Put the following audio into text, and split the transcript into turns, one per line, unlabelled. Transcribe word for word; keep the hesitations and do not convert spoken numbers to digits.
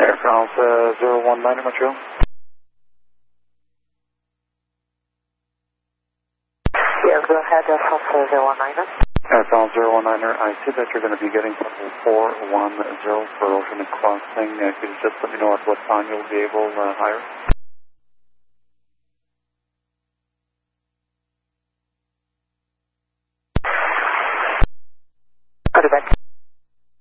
Air France uh, zero one nine, Montreal.
Yeah, go ahead, Air France zero one nine.
Air France zero one nine, I see that you're going to be getting four one zero for ocean crossing. Uh, could you just let me know at what time you'll be able to uh, hire?